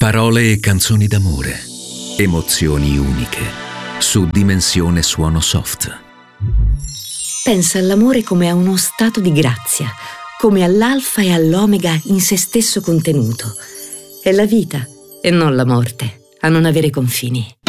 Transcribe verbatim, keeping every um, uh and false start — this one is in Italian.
Parole e canzoni d'amore, emozioni uniche, su Dimensione Suono Soft. Pensa all'amore come a uno stato di grazia, come all'alfa e all'omega in se stesso contenuto. È la vita, e non la morte, a non avere confini.